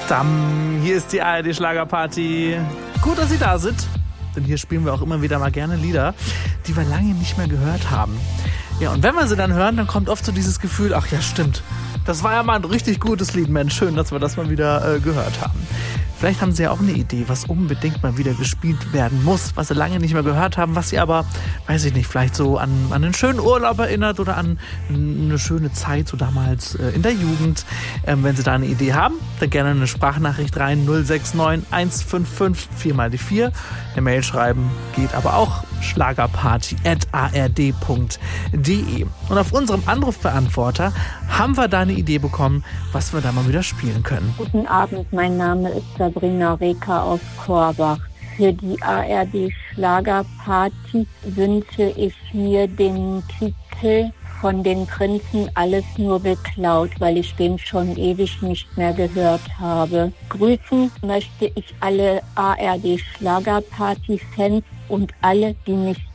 Dam, hier ist die ARD Schlagerparty. Gut, dass Sie da sind, denn hier spielen wir auch immer wieder mal gerne Lieder, die wir lange nicht mehr gehört haben. Ja, und wenn wir sie dann hören, dann kommt oft so dieses Gefühl, ach ja, stimmt, das war ja mal ein richtig gutes Lied, Mensch, schön, dass wir das mal wieder gehört haben. Vielleicht haben Sie ja auch eine Idee, was unbedingt mal wieder gespielt werden muss, was Sie lange nicht mehr gehört haben, was Sie aber, weiß ich nicht, vielleicht so an einen schönen Urlaub erinnert oder an eine schöne Zeit, so damals in der Jugend. Wenn Sie da eine Idee haben, dann gerne eine Sprachnachricht rein, 069 155 4 mal die 4. Eine Mail schreiben geht aber auch, schlagerparty@ard.de. Und auf unserem Anrufbeantworter haben wir da eine Idee bekommen, was wir da mal wieder spielen können. Guten Abend, mein Name ist Sabrina Reker aus Korbach. Für die ARD Schlagerparty wünsche ich mir den Titel von den Prinzen Alles nur geklaut, weil ich den schon ewig nicht mehr gehört habe. Grüßen möchte ich alle ARD Schlagerparty-Fans und alle, die mich